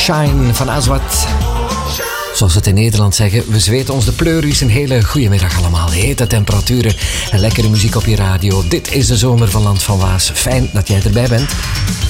Shine van Aswad. Zoals we het in Nederland zeggen, we zweten ons de pleuris. Een hele goede middag allemaal. Hete temperaturen en lekkere muziek op je radio. Dit is de zomer van Land van Waas. Fijn dat jij erbij bent.